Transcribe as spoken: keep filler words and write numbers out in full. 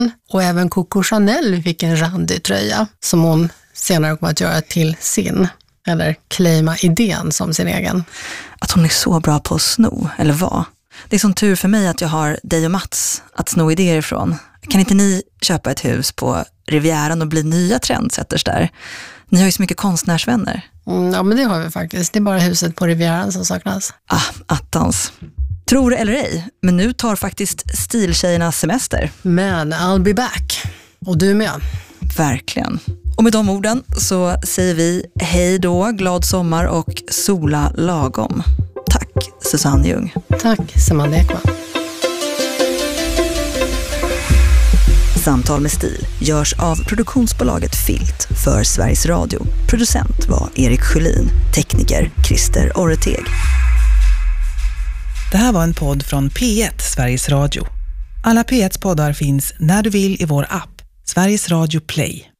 Och även Coco Chanel fick en randig tröja som hon senare kommer att göra till sin, eller claima idén som sin egen. Att hon är så bra på att sno, eller vad? Det är sån tur för mig att jag har dig och Mats att sno idéer ifrån. Kan inte ni köpa ett hus på Rivieran och bli nya trendsetters där? Ni har ju så mycket konstnärsvänner. Mm, ja, men det har vi faktiskt. Det är bara huset på Rivieran som saknas. Ah, attans. Tror det eller ej, men nu tar faktiskt stiltjejerna semester. Men I'll be back. Och du med. Verkligen. Och med de orden så säger vi hej då, glad sommar och sola lagom. Tack Susanne Ljung. Tack Samantha Ekman. Samtal med stil görs av produktionsbolaget Filt för Sveriges Radio. Producent var Erik Sjölin, tekniker Christer Orreteg. Det här var en podd från P ett, Sveriges Radio. Alla P ett poddar finns när du vill i vår app, Sveriges Radio Play.